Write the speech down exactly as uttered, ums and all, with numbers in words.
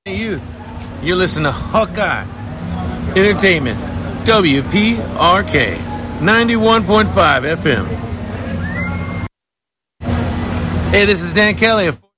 Youth, you're listening to Hawkeye Entertainment, W P R K, ninety-one point five F M. Hey, this is Dan Kelly.